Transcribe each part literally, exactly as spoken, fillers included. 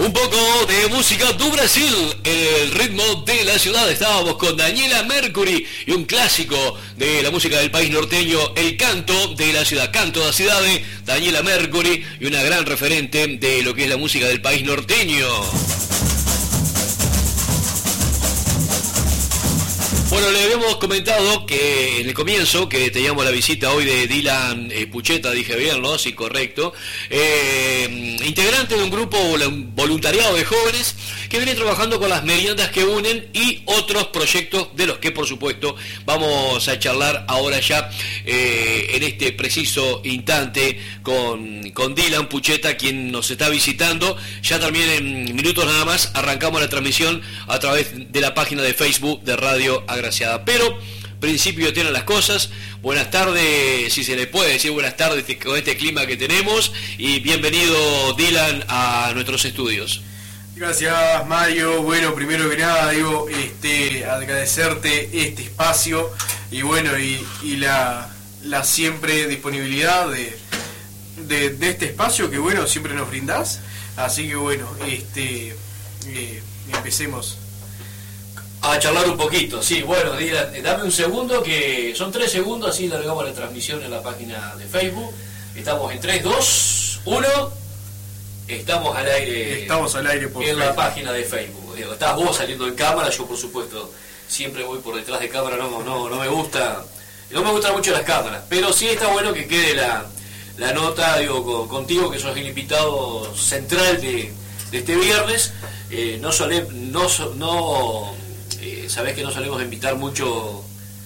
Un poco de música do Brasil, el ritmo de la ciudad. Estábamos con Daniela Mercury y un clásico de la música del país norteño, el canto de la ciudad, canto da cidade, Daniela Mercury, y una gran referente de lo que es la música del país norteño. Bueno, le habíamos comentado que en el comienzo que teníamos la visita hoy de Dylan eh, Pucheta, dije bien, ¿no? Sí, correcto. Eh, integrante de un grupo voluntariado de jóvenes que viene trabajando con las meriendas que unen y otros proyectos de los que, por supuesto, vamos a charlar ahora ya eh, en este preciso instante con, con Dylan Pucheta, quien nos está visitando. Ya también en minutos nada más arrancamos la transmisión a través de la página de Facebook de Radio Agraciada. Pero principio tienen las cosas. Buenas tardes, si se le puede decir buenas tardes con este clima que tenemos, y bienvenido Dylan a nuestros estudios. Gracias, Mario. Bueno, primero que nada digo, este, agradecerte este espacio y bueno, y, y la, la siempre disponibilidad de, de, de este espacio que bueno, siempre nos brindás. Así que bueno, este eh, empecemos a charlar un poquito. Sí, bueno, Dylan, dame un segundo, que son tres segundos, así largamos la transmisión en la página de Facebook. Estamos en tres, dos, uno. Estamos al aire. Estamos al aire por en Facebook. La página de Facebook. Digo, estás vos saliendo en cámara, yo por supuesto siempre voy por detrás de cámara, no, no, no me gusta, no me gustan mucho las cámaras, pero sí está bueno que quede la, la nota, digo, con, contigo, que sos el invitado central de, de este viernes. Eh, no solemos, no, no eh, sabés que no solemos invitar mucho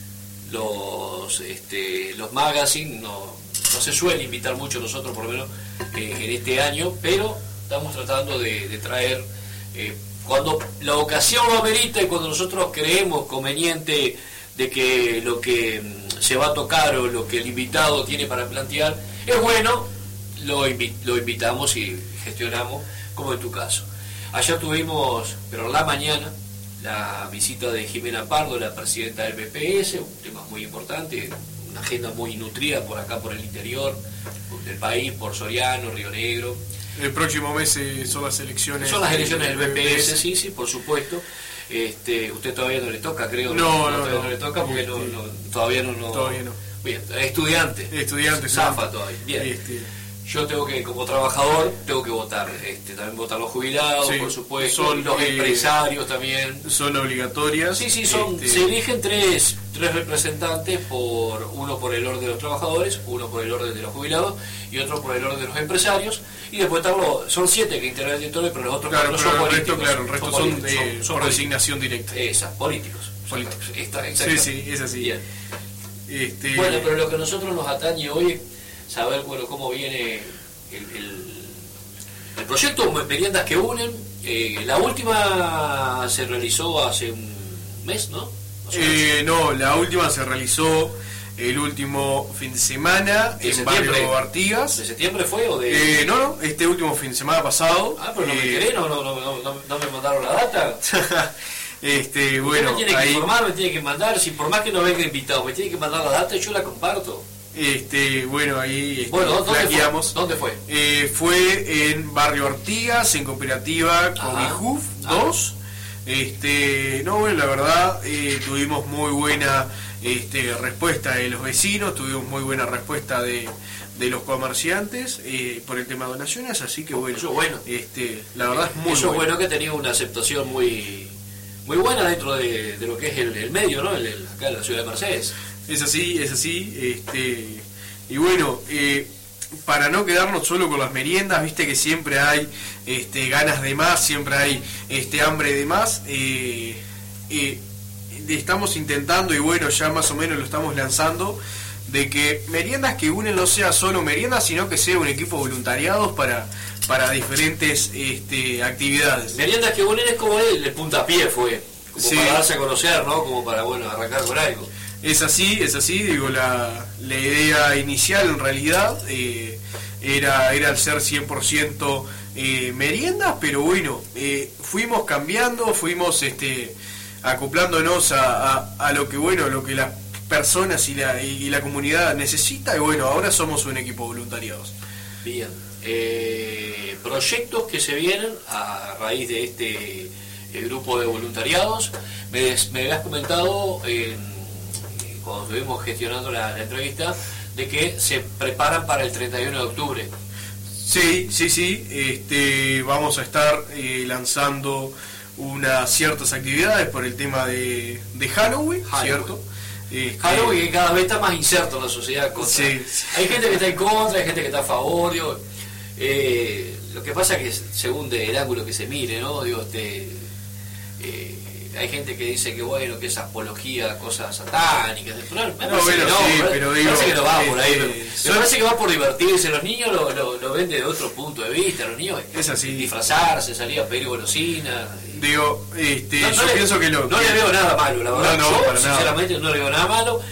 los, este, los magazines, no. No se suele invitar mucho nosotros, por lo menos eh, en este año, pero estamos tratando de, de traer, eh, cuando la ocasión lo amerita y cuando nosotros creemos conveniente de que lo que se va a tocar o lo que el invitado tiene para plantear es bueno, lo, invi lo invitamos y gestionamos, como en tu caso. Ayer tuvimos, pero en la mañana, la visita de Jimena Pardo, la presidenta del B P S, un tema muy importante, una agenda muy nutrida por acá, por el interior del país, por Soriano, Río Negro. El próximo mes eh, son las elecciones. Son las elecciones del B P S, sí, sí, por supuesto. Este, usted todavía no le toca, creo. No, no, no, no, no, no le toca porque este, no, no, todavía no, no. Todavía no. Bien, estudiante. Estudiante. Zafa todavía. Bien. Este, Yo tengo que, como trabajador, tengo que votar. Este, también votar los jubilados, sí, por supuesto. Son los eh, empresarios también. Son obligatorias. Sí, sí, son. Este... Se eligen tres, tres representantes, por uno por el orden de los trabajadores, uno por el orden de los jubilados y otro por el orden de los empresarios. Y después están los, son siete que integran el directorio, pero los otros claro, cuatro son el políticos. Resto, claro, el resto son, son, eh, son, son por designación directa. Esas, políticos. políticos. Está, sí, sí, es así. Bien. Este... Bueno, pero lo que a nosotros nos atañe hoy es saber, bueno, cómo viene el, el, el proyecto Meriendas que Unen. Eh, la última se realizó hace un mes, ¿no? Eh, no, la última se realizó el último fin de semana ¿De en septiembre? Barrio Artigas. ¿De septiembre fue o de...? Eh, no, no, este último fin de semana pasado. Ah, pero no me eh... enteré, no, no, no, no, no me mandaron la data. este, bueno, me tiene que ahí... informar, me tiene que mandar, si por más que no venga invitado, me tiene que mandar la data y yo la comparto. Este, bueno, ahí este, bueno, ¿dónde flaqueamos. fue? ¿Dónde fue? Eh, fue en Barrio Artigas, en cooperativa Covijuf dos. Este, no, bueno, la verdad, eh, tuvimos muy buena este, respuesta de los vecinos, tuvimos muy buena respuesta de, de los comerciantes eh, por el tema de donaciones, así que bueno, eso bueno. Este, la verdad es muy eso bueno. bueno que tenía una aceptación muy muy buena dentro de, de lo que es el, el medio, ¿no? El, el, acá en la ciudad de Mercedes. Es así, es así, este, y bueno, eh, para no quedarnos solo con las meriendas, viste que siempre hay este, ganas de más, siempre hay este, hambre de más, eh, eh, estamos intentando, y bueno, ya más o menos lo estamos lanzando, de que Meriendas que Unen no sea solo meriendas, sino que sea un equipo de voluntariados para, para diferentes este, actividades. Meriendas que Unen es como el, el puntapié fue, como sí. Para darse a conocer, ¿no? Como para, bueno, arrancar con algo. Es así, es así, digo, la, la idea inicial en realidad eh, era, era el ser cien por ciento eh, meriendas, pero bueno, eh, fuimos cambiando, fuimos este, acoplándonos a, a, a lo que, bueno, lo que las personas y la, y la comunidad necesita, y bueno, ahora somos un equipo de voluntariados. Bien. eh, proyectos que se vienen a raíz de este eh, grupo de voluntariados. Me, me habías comentado eh, cuando estuvimos gestionando la, la entrevista de que se preparan para el treinta y uno de octubre. Sí, sí, sí, este, vamos a estar eh, lanzando unas ciertas actividades por el tema de, de Halloween, Halloween, ¿cierto? Este, Halloween que cada vez está más inserto en la sociedad. Contra. Sí, sí. Hay gente que está en contra, hay gente que está a favor. Digo, eh, lo que pasa es que según el ángulo que se mire, ¿no? Digo, este, eh, hay gente que dice que bueno, que es apología a cosas satánicas. Pero me parece no, bueno, que no, sí, pero digo, parece que no va por ahí. Eh, me parece que va por divertirse. Los niños lo, lo, lo ven desde otro punto de vista. Los niños es así. Disfrazarse, salir a pedir golosinas. Digo, este, no, yo no le, pienso que lo... No le veo nada malo, la verdad. No, no, yo, para sinceramente, nada. no le veo nada malo.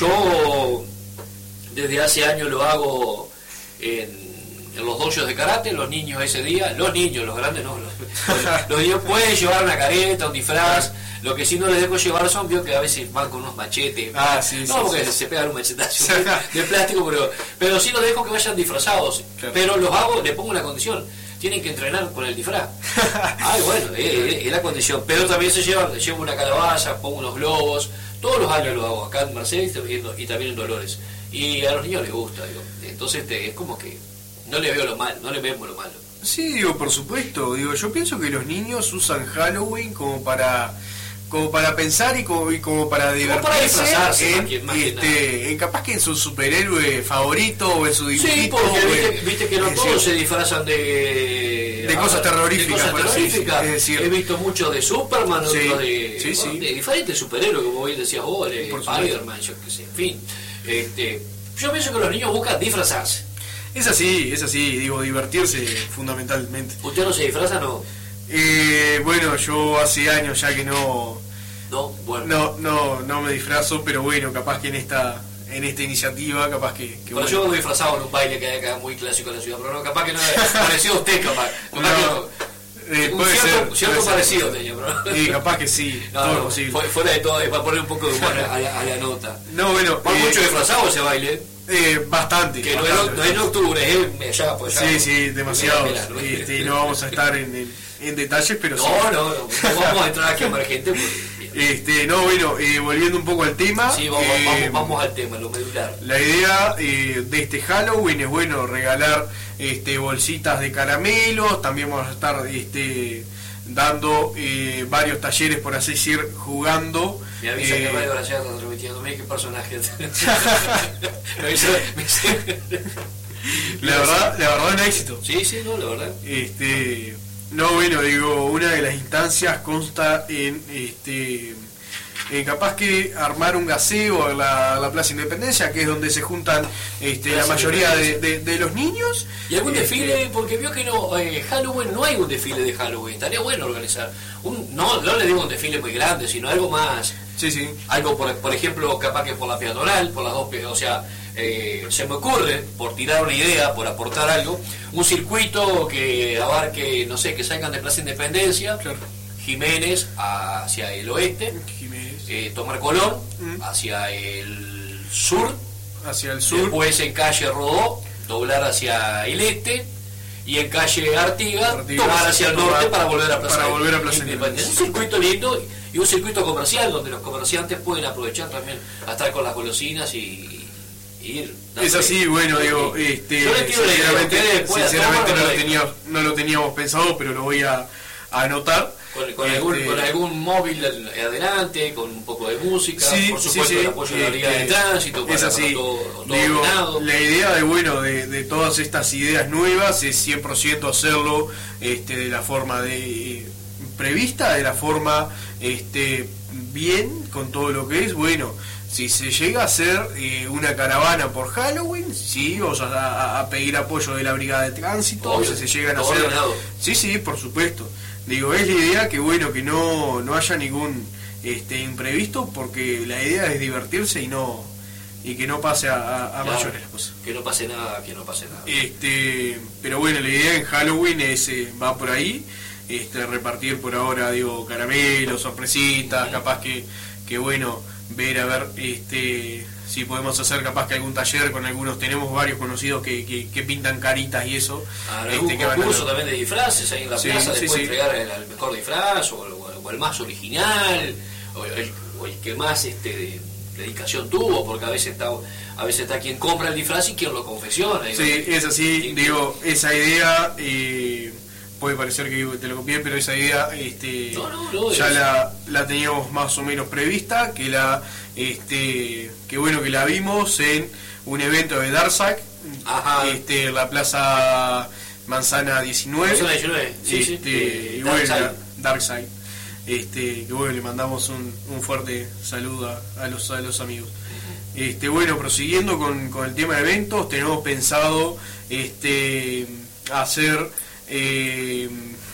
Yo, desde hace años lo hago en... en los dojos de karate, los niños ese día, los niños, los grandes no, los, los niños pueden llevar una careta, un disfraz, lo que sí no les dejo llevar son, vio que a veces van con unos machetes, ah, sí, no sí, porque sí. se pegan un machetazo de plástico, pero, pero sí los dejo que vayan disfrazados, claro. Pero los hago, le pongo una condición, tienen que entrenar con el disfraz. Ay, bueno, es, es la condición, pero también se llevan, llevo una calabaza, pongo unos globos, todos los años lo hago, acá en Mercedes y también en Dolores, y a los niños les gusta, digo. Entonces este, es como que no le veo lo malo, no le vemos lo malo. Sí, digo, por supuesto, digo, yo pienso que los niños usan Halloween como para como para pensar y como, y como para divertirse para en, más que, más este, en capaz que en su superhéroe favorito o en su dibujito. Sí, porque viste, en, viste que no todos se disfrazan de de cosas terroríficas. De cosas terroríficas. Sí, es decir, he visto mucho de Superman, sí, otros de, sí, sí. de diferentes superhéroes, como bien decías vos, de Spider-Man, yo qué sé, en fin. Este, yo pienso que los niños buscan disfrazarse. Es así, es así, digo, divertirse fundamentalmente. ¿Usted no se disfraza, no? Eh, bueno, yo hace años ya que no, no, bueno. no, no, no me disfrazo, pero bueno, capaz que en esta, en esta iniciativa, capaz que. que pero bueno. yo me disfrazaba en un baile que hay acá muy clásico en la ciudad, pero no, capaz que no es parecido a usted, capaz. capaz no, que no. Eh, un puede cierto, ser, cierto puede parecido ser. tenía, pero... Sí, capaz que sí, no, todo no, posible. Fuera de todo, para poner un poco de humor a la, a la nota. No, bueno. ¿Va eh, mucho disfrazado ese baile? Eh, bastante. Que bastante, no, es, no es en octubre, es allá, pues allá. Sí, sí, demasiado. ¿no? Este, no vamos a estar en, en, en detalles, pero no, sí. No, no, no vamos a entrar aquí a emergente. Porque... Este, no, bueno, eh, volviendo un poco al tema. Sí, vamos, eh, vamos, vamos al tema, lo medular. La idea eh, de este Halloween es, bueno, regalar este, bolsitas de caramelos. También vamos a estar este, dando eh, varios talleres, por así decir, jugando. Me avisa eh, que Radio Gracias está transmitiendo, mira qué personaje. me avisa, me avisa. La verdad, la verdad, un éxito. Sí, sí, no, la verdad. Este, no, bueno, digo, una de las instancias consta en, este, en capaz que armar un gaseo en la, la Plaza Independencia, que es donde se juntan este, la mayoría de, de, de los niños. ¿Y algún este, desfile? Porque vio que no, eh, Halloween no hay un desfile de Halloween, estaría bueno organizar. Un, no, no le digo un desfile muy grande, sino algo más. Sí, sí. Algo, por, por ejemplo, capaz que por la peatonal, por las dos, o sea, eh, se me ocurre, por tirar una idea, por aportar algo, un circuito que abarque, no sé, que salgan de Plaza Independencia, claro. Jiménez hacia el oeste, Jiménez. Eh, tomar Colón mm. hacia el sur, hacia el sur, después en calle Rodó, doblar hacia el este, y en calle Artigas, Artigas tomar hacia el norte para volver a Plaza para volver a Plaza Independencia. Es un circuito lindo y un circuito comercial donde los comerciantes pueden aprovechar también a estar con las golosinas y, y ir. Es así, bueno, digo, este, sinceramente, sinceramente no, lo teníamos, no lo teníamos pensado, pero lo voy a, a anotar. Con, con, este, algún, con algún móvil adelante, con un poco de música, sí, por supuesto sí, sí, el apoyo de la Liga de Tránsito, para, es así. para todo, todo digo, ordenado. La idea de bueno de, de todas estas ideas nuevas es cien por ciento hacerlo este, de la forma de eh, prevista, de la forma este, bien, con todo lo que es, bueno, si se llega a hacer eh, una caravana por Halloween, sí, vamos a, a pedir apoyo de la Brigada de Tránsito, Obvio, si se llegan a hacer... ordenado. Sí, sí, por supuesto. Digo, es la idea que bueno, que no, no haya ningún este, imprevisto, porque la idea es divertirse y no y que no pase a, a, a claro, mayores cosas. Que no pase nada, que no pase nada. Este, pero bueno, la idea en Halloween es, eh, va por ahí, este, repartir por ahora, digo, caramelos, sorpresitas, uh-huh. capaz que, que bueno, ver a ver este si podemos hacer capaz que algún taller con algunos, tenemos varios conocidos que, que, que pintan caritas y eso. Ah, este, un que concurso van a... también de disfraces ahí en la sí, plaza, sí, después sí. entregar el, el mejor disfraz o el, o el más original o el, o el que más este de, dedicación tuvo, porque a veces está a veces está quien compra el disfraz y quien lo confecciona. Sí, es así, digo, esa idea eh, puede parecer que te lo copié, pero esa idea este, no, no, no, ya es... la, la teníamos más o menos prevista, que la este que bueno que la vimos en un evento de Darksack, este la Plaza Manzana diecinueve, Manzana diecinueve, sí, este, sí, y Darksack. bueno, Darksack. Este, que bueno, le mandamos un, un fuerte saludo a, a los a los amigos. Este, bueno, prosiguiendo con, con el tema de eventos, tenemos pensado este hacer eh,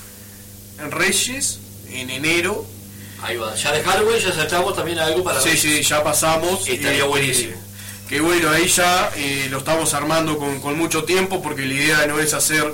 Reyes en enero. Ahí va, ya de Halloween ya acertamos también algo para... Sí, sí, ya pasamos. Estaría eh, buenísimo. Que bueno, ahí ya eh, lo estamos armando con, con mucho tiempo, porque la idea no es hacer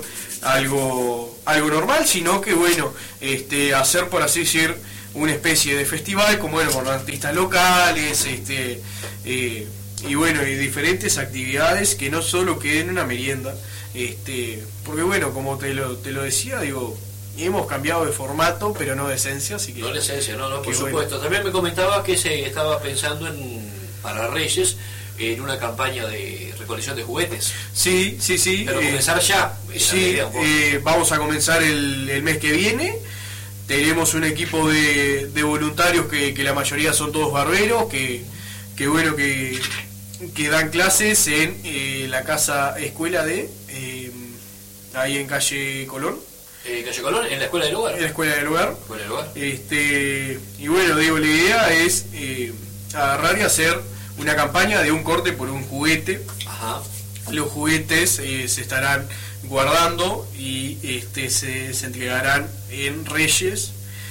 algo algo normal, sino que bueno, este hacer, por así decir, una especie de festival, como bueno, con artistas locales, este eh, y bueno, y diferentes actividades que no solo queden una merienda, este porque bueno, como te lo, te lo decía, digo, hemos cambiado de formato, pero no de esencia, así que... No de esencia, no, no, por que supuesto. Bueno. También me comentaba que se estaba pensando en para Reyes en una campaña de recolección de juguetes. Sí, sí, sí. Pero eh, comenzar ya. Sí, eh, vamos a comenzar el, el mes que viene. Tenemos un equipo de, de voluntarios que, que la mayoría son todos barberos, que, que bueno, que, que dan clases en eh, la casa escuela de, eh, ahí en calle Colón. Eh, calle Colón, en la escuela del lugar. En la escuela del lugar. Escuela del lugar. Este, y bueno, digo, la idea es eh, agarrar y hacer una campaña de un corte por un juguete. Ajá. Los juguetes eh, se estarán guardando y este se, se entregarán en Reyes.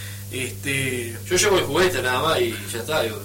Este... Yo llevo el juguete nada más y ya está. Digo,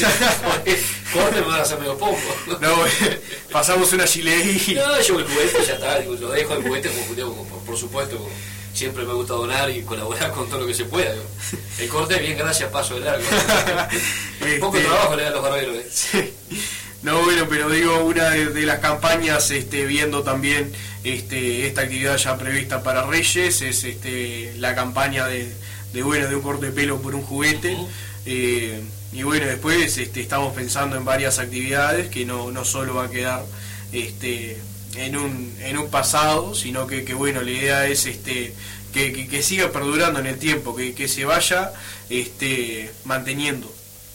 corte me van a hacer medio poco. No, pasamos una gilet y... No, llevo el juguete y ya está. Digo, lo dejo el juguete, como, digo, por, por supuesto. Siempre me gusta donar y colaborar con todo lo que se pueda. Digo. El corte, bien, gracias, paso de largo. este... Poco trabajo le dan los barberos. ¿eh? Sí. No, bueno, pero digo, una de, de las campañas, este, viendo también este, esta actividad ya prevista para Reyes, es este, la campaña de, de, bueno, de un corte de pelo por un juguete. Uh-huh. eh, y bueno, después este, estamos pensando en varias actividades que no, no solo va a quedar este, en, un, en un pasado, sino que, que bueno, la idea es este, que, que, que siga perdurando en el tiempo, que, que se vaya este, manteniendo.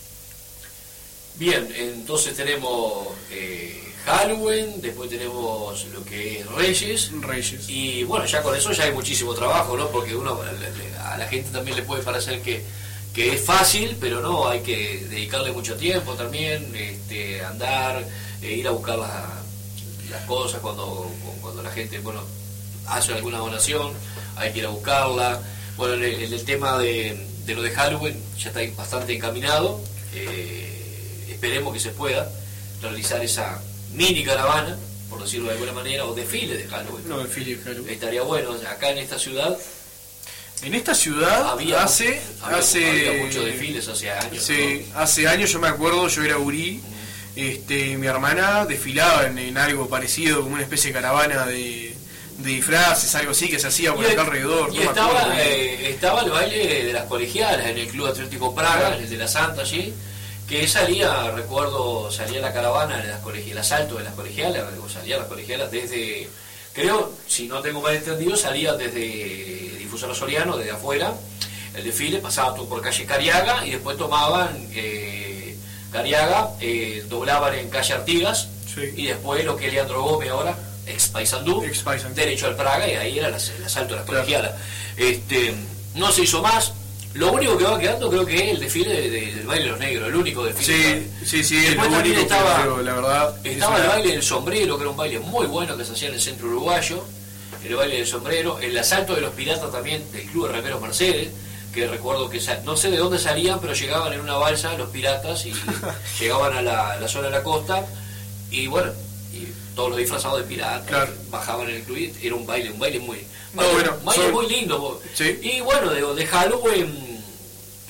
Bien, entonces tenemos eh, Halloween, después tenemos lo que es Reyes. Reyes. Y bueno, ya con eso ya hay muchísimo trabajo, ¿no? Porque uno a la gente también le puede parecer que, que es fácil, pero no, hay que dedicarle mucho tiempo también, este, andar, eh, ir a buscar la, las cosas cuando, cuando la gente, bueno, hace alguna donación, hay que ir a buscarla. Bueno, en el, en el tema de, de lo de Halloween ya está bastante encaminado. Eh, Esperemos que se pueda realizar esa mini caravana, por decirlo de alguna manera, o desfile de Halloween. No, desfile de Halloween. Estaría bueno, acá en esta ciudad. En esta ciudad había, hace, había, hace había muchos desfiles hace años. Sí, ¿no? Hace años yo me acuerdo, yo era gurí, mm. este, mi hermana desfilaba en, en algo parecido, como una especie de caravana de, de disfraces, algo así que se hacía por acá alrededor. Y no estaba, eh, estaba el baile de las colegialas en el Club Atlético Praga, el de la Santa allí. Que salía, recuerdo, salía la caravana de las colegialas, el asalto de las colegialas, o salía las colegialas desde, creo, si no tengo mal entendido, salía desde Difusora Soriano, desde afuera, el desfile, pasaba todo por calle Cariaga y después tomaban eh, Cariaga, eh, doblaban en calle Artigas, sí. Y después lo que es Leandro Gómez ahora, ex Paysandú, ex Paysandú, derecho al Praga, y ahí era el asalto de las colegialas. Claro. Este, no se hizo más. Lo único que va quedando creo que es el desfile de, de, del baile de los negros, el único desfile. Sí, sí, sí, después el único estaba, que creo, la verdad. Estaba el baile del sombrero, que era un baile muy bueno que se hacía en el centro uruguayo, el baile del sombrero, el asalto de los piratas también del Club de Remeros Mercedes, que recuerdo que no sé de dónde salían, pero llegaban en una balsa los piratas y llegaban a la, a la zona de la costa y bueno, y todos los disfrazados de piratas, claro. Bajaban en el club, era un baile, un baile muy, no, bueno, un baile son, muy lindo. ¿sí? Y bueno, de, de Halloween,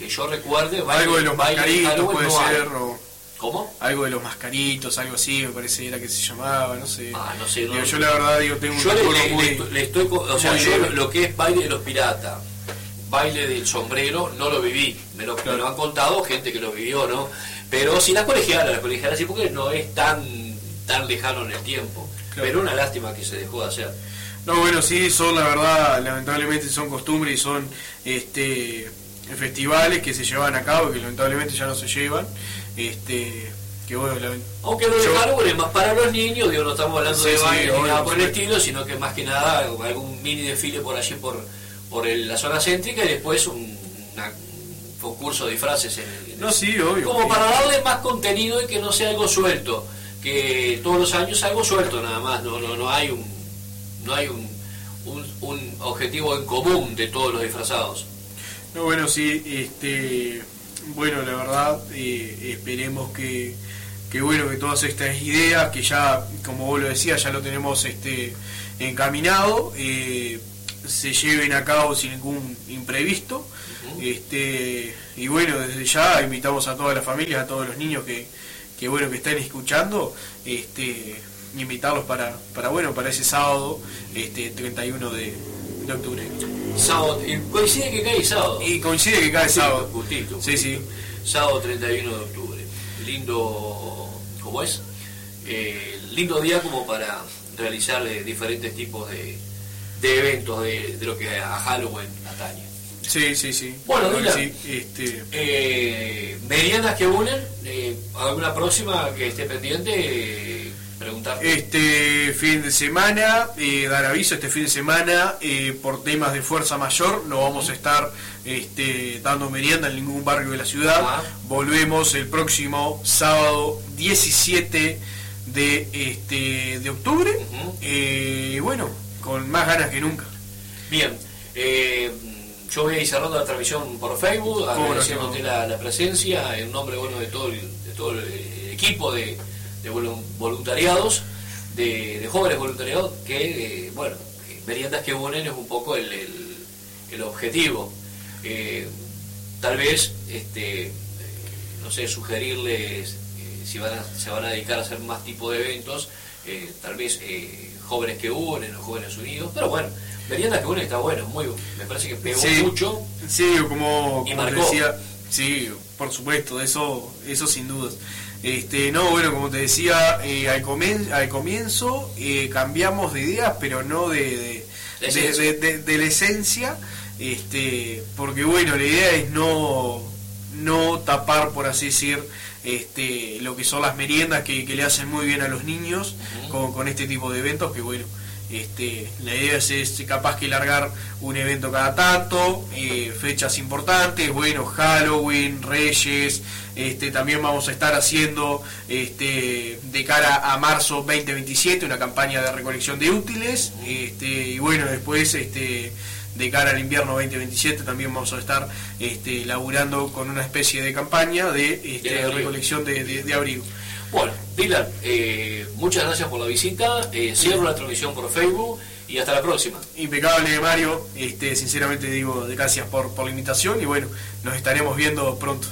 que yo recuerde, baile, algo de los baile mascaritos Halloween puede no hay. ser, o ¿Cómo? algo de los mascaritos, algo así, me parece era que se llamaba, no sé. Ah, no sé. No, Digo, yo la verdad digo, tengo un yo le, recuerdo le- muy... le- le estoy, co- o sea, muy yo leve. lo, lo que es baile de los piratas, baile del sombrero, no lo viví. Me lo, Claro. me lo han contado gente que lo vivió, ¿no? Pero sí las colegialas, las colegialas sí, porque no es tan, tan lejano en el tiempo. Claro. Pero una lástima que se dejó de hacer. No, bueno, sí, son la verdad, lamentablemente son costumbres y son este festivales que se llevan a cabo y que lamentablemente ya no se llevan. Este, que bueno, lament- Aunque lo de Yo- Halloween es más para los niños, digo, no estamos hablando Sí, de sí, baile ni obvio, nada por el sí. estilo, sino que más que nada algún mini desfile por allí, por, por el- la zona céntrica, y después un, una- un concurso de disfraces. En el- en No, el- sí, obvio. como sí. para darle más contenido y que no sea algo suelto, que todos los años algo suelto nada más, no no no hay un no hay un, un, un objetivo en común de todos los disfrazados. No, bueno, sí, este, bueno, la verdad, eh, esperemos que, que, bueno, que todas estas ideas, que ya, como vos lo decías, ya lo tenemos este encaminado, eh, se lleven a cabo sin ningún imprevisto. Ujú. Este, y bueno, desde ya invitamos a todas las familias, a todos los niños que, que bueno, que estén escuchando, este, invitarlos para, para bueno, para ese sábado, este, treinta y uno de, de octubre. Sábado, y coincide que cae sábado. Y coincide que cae sábado. Justito, Sí, sí. Sábado treinta y uno de octubre. Lindo, ¿cómo es? Eh, lindo día como para realizar eh, diferentes tipos de, de eventos de, de lo que a Halloween atañe. Sí, sí, sí. Bueno, La verdad Dylan. que sí, este, Eh, meriendas que unen, eh, alguna próxima que esté pendiente, eh, preguntar. este fin de semana, eh, dar aviso, este fin de semana, eh, por temas de fuerza mayor, no vamos a estar este, dando merienda en ningún barrio de la ciudad. Ajá. Volvemos el próximo sábado diecisiete de, este, de octubre. Ujú. Eh, bueno, con más ganas que nunca. Bien, eh, yo voy a ir cerrando la transmisión por Facebook, Cómo no, agradeciéndote cómo la, la presencia, en nombre bueno de todo el, de todo el equipo de, de volu- voluntariados, de, de jóvenes voluntariados, que, eh, bueno, eh, meriendas que unen es un poco el, el, el objetivo. Eh, tal vez, este, eh, no sé, sugerirles, eh, si van a, se van a dedicar a hacer más tipo de eventos, eh, tal vez eh, jóvenes que unen o jóvenes unidos, pero bueno, meriendas que unen está bueno, muy, me parece que pegó Sí. mucho. Sí, como, Y como te marcó. decía, sí, por supuesto, eso, eso sin dudas. Este, no, bueno, como te decía, eh, al, comen- al comienzo eh, cambiamos de ideas, pero no de, de, La de- esencia. de- de- de la esencia, este, porque bueno, la idea es no, no tapar, por así decir, este, lo que son las meriendas que, que le hacen muy bien a los niños Ujú. con, con este tipo de eventos, que bueno, este, la idea es, es capaz que largar un evento cada tanto, eh, fechas importantes, bueno, Halloween, Reyes, este, también vamos a estar haciendo este, de cara a marzo veinte veintisiete una campaña de recolección de útiles, este, y bueno, después este, de cara al invierno veinte veintisiete también vamos a estar este, laburando con una especie de campaña de, este, De abrigo. recolección de, de, de abrigo. Bueno, Dylan, eh, muchas gracias por la visita, eh, cierro la transmisión por Facebook y hasta la próxima. Impecable, Mario, este, sinceramente digo de gracias por, por la invitación y bueno, nos estaremos viendo pronto.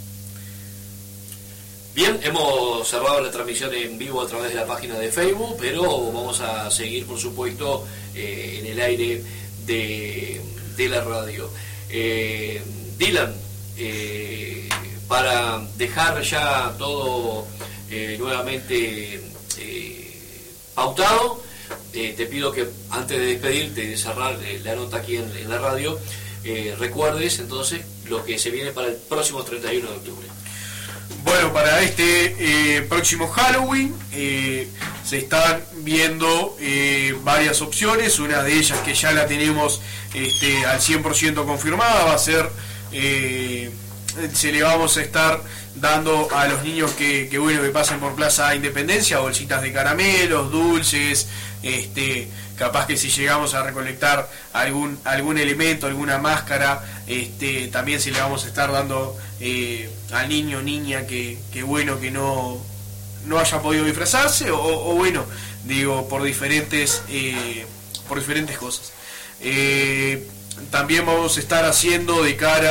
Bien, hemos cerrado la transmisión en vivo a través de la página de Facebook, pero vamos a seguir, por supuesto, eh, en el aire de, de la radio. Eh, Dylan, eh, para dejar ya todo eh, nuevamente eh, pautado, eh, te pido que antes de despedirte, de cerrar eh, la nota aquí en, en la radio, eh, recuerdes entonces lo que se viene para el próximo treinta y uno de octubre. Bueno, para este eh, próximo Halloween eh, se están viendo eh, varias opciones, una de ellas que ya la tenemos este, al cien por ciento confirmada va a ser, eh, se le vamos a estar dando a los niños que, que bueno que pasen por Plaza Independencia bolsitas de caramelos, dulces, este, capaz que si llegamos a recolectar algún algún elemento, alguna máscara, este, también se le vamos a estar dando eh, al niño o niña que, que bueno que no no haya podido disfrazarse o, o bueno digo por diferentes eh, por diferentes cosas. Eh, también vamos a estar haciendo de cara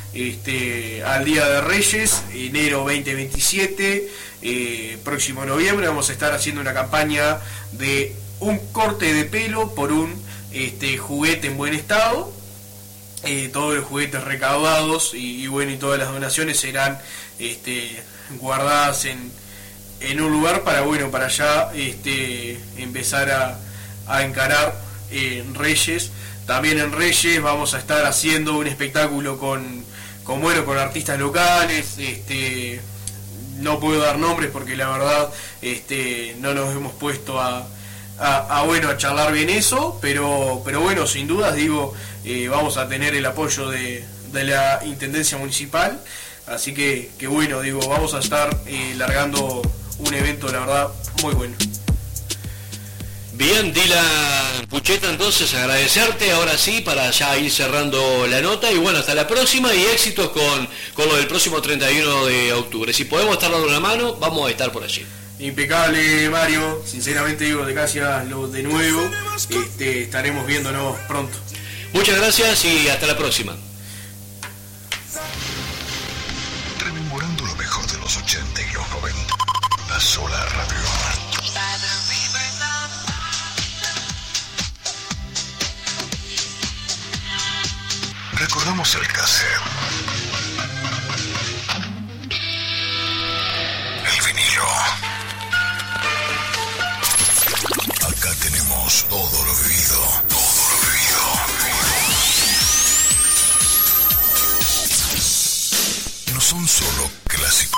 este, al Día de Reyes, enero veinte veintisiete, eh, próximo noviembre, vamos a estar haciendo una campaña de un corte de pelo por un este, juguete en buen estado. Eh, todos los juguetes recaudados y, y bueno, y todas las donaciones serán este, guardadas en, en un lugar para, bueno, para ya este, empezar a, a encarar eh, Reyes. También en Reyes vamos a estar haciendo un espectáculo con, con bueno, con artistas locales. Este, no puedo dar nombres porque la verdad este, no nos hemos puesto a A, a bueno a charlar bien eso, pero pero bueno, sin dudas digo, eh, vamos a tener el apoyo de, de la Intendencia Municipal, así que, que bueno, digo, vamos a estar eh, largando un evento, la verdad, muy bueno. Bien, Dylan Pucheta, entonces agradecerte ahora sí para ya ir cerrando la nota y bueno, hasta la próxima y éxitos con, con lo del próximo treinta y uno de octubre. Si podemos estar dando una mano, vamos a estar por allí. Impecable, Mario, sinceramente digo, de casi a lo de nuevo, este, estaremos viéndonos pronto. Muchas gracias y hasta la próxima. Rememorando lo mejor de los ochenta y los noventa, la sola radio. Recordamos el cassette.